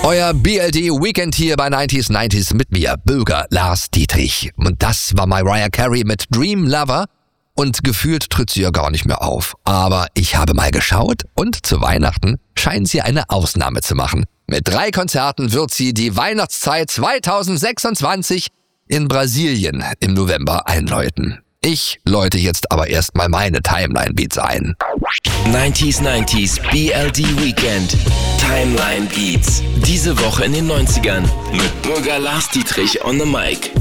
Euer BLD Weekend hier bei 90s mit mir, Bürger Lars Dietrich. Und das war Mariah Carey mit Dream Lover. Und gefühlt tritt sie ja gar nicht mehr auf. Aber ich habe mal geschaut und zu Weihnachten scheint sie eine Ausnahme zu machen. Mit 3 Konzerten wird sie die Weihnachtszeit 2026 in Brasilien im November einläuten. Ich läute jetzt aber erstmal meine Timeline Beats ein. 90s BLD Weekend. Timeline Beats. Diese Woche in den 90ern mit Bürger Lars Dietrich on the Mic.